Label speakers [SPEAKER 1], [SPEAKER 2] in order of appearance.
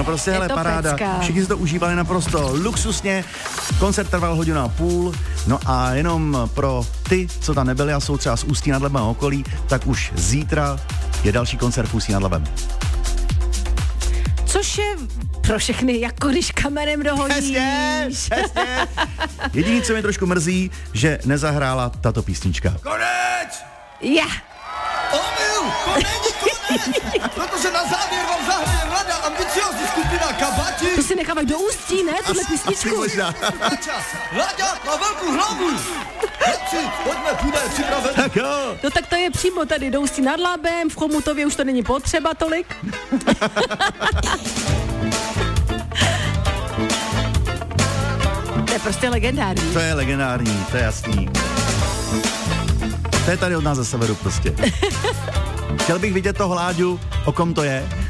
[SPEAKER 1] prostě hele, paráda.
[SPEAKER 2] Pecka.
[SPEAKER 1] Všichni si to užívali naprosto luxusně. Koncert trval 1,5 hodiny. No a jenom pro ty, co tam nebyli a jsou třeba z Ústí nad Labem a okolí, tak už zítra je další koncert v Ústí nad Labem.
[SPEAKER 2] Což je pro všechny, jako když kamenem dohodíš.
[SPEAKER 1] Přesně. Jediný, co mě trošku mrzí, že nezahrála tato písnička.
[SPEAKER 3] Konec!
[SPEAKER 2] Ja.
[SPEAKER 3] Omyl, to není konec, protože na závěr vám zahraje mladá ambiciózní skupina Kabati.
[SPEAKER 2] To si nechávají do Ústí, ne? Tuhle písničku.
[SPEAKER 3] Láďa má velkou hlavu. Chlapci, pojďme, půjde připravený.
[SPEAKER 1] Tak jo.
[SPEAKER 2] No tak to je přímo tady do Ústí nad Labem, v Chomutově už to není potřeba tolik. To je prostě legendární.
[SPEAKER 1] To je legendární, to je jasný. To je tady od nás ze severu prostě. Chtěl bych vidět toho Láďu, o kom to je.